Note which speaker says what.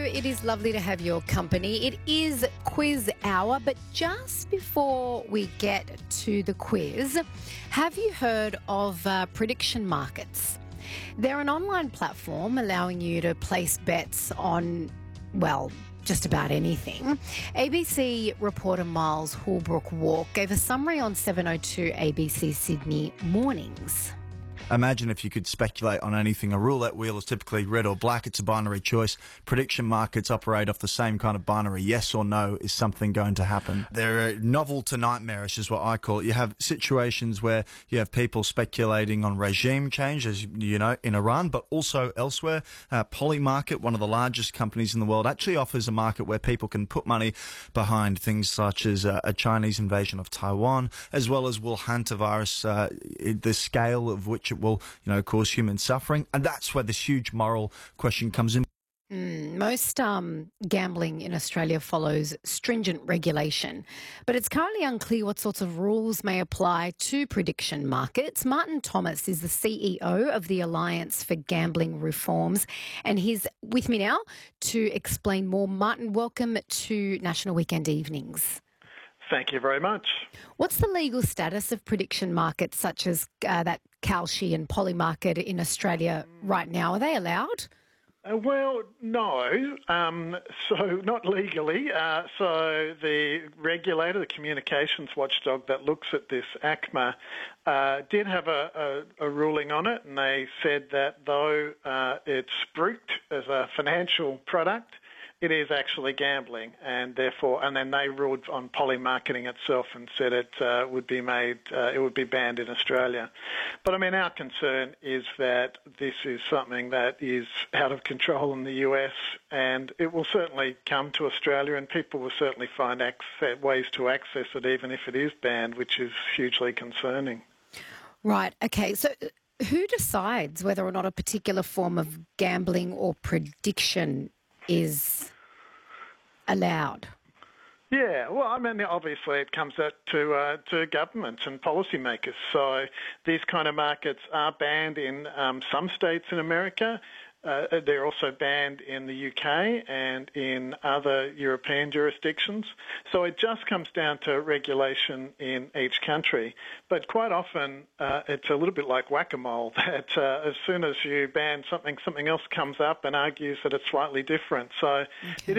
Speaker 1: it is lovely to have your company. It is quiz hour, but just before we get to the quiz, have you heard of prediction markets? They're an online platform allowing you to place bets on, well, just about anything. ABC reporter Miles Holbrook-Walk gave a summary on 7:02 ABC Sydney mornings.
Speaker 2: Imagine if you could speculate on anything. A roulette wheel is typically red or black. It's a binary choice. Prediction markets operate off the same kind of binary. Yes or no, is something going to happen? They're novel to nightmarish is what I call it. You have situations where you have people speculating on regime change, as you know, in Iran, but also elsewhere. Polymarket, one of the largest companies in the world, actually offers a market where people can put money behind things such as a Chinese invasion of Taiwan, as well as will hantavirus, the scale of which it will, cause human suffering. And that's where this huge moral question comes in.
Speaker 1: Most gambling in Australia follows stringent regulation, but it's currently unclear what sorts of rules may apply to prediction markets. Martin Thomas is the CEO of the Alliance for Gambling Reforms, and he's with me now to explain more. Martin, welcome to National Weekend Evenings.
Speaker 3: Thank you very much.
Speaker 1: What's the legal status of prediction markets such as that Kalshi and Polymarket in Australia right now? Are they allowed?
Speaker 3: Well, no. So not legally. So the regulator, the communications watchdog that looks at this, ACMA, did have a ruling on it, and they said that though it's spruiked as a financial product, it is actually gambling, and therefore, and then they ruled on polymarketing itself and said it would be banned in Australia. But I mean, our concern is that this is something that is out of control in the US, and it will certainly come to Australia, and people will certainly find ways to access it, even if it is banned, which is hugely concerning.
Speaker 1: Right. Okay. So, who decides whether or not a particular form of gambling or prediction is allowed?
Speaker 3: Yeah, well, I mean, obviously it comes out to governments and policymakers. So these kind of markets are banned in some states in America. They're also banned in the UK and in other European jurisdictions. So it just comes down to regulation in each country. But quite often it's a little bit like whack-a-mole, that as soon as you ban something, something else comes up and argues that it's slightly different. So it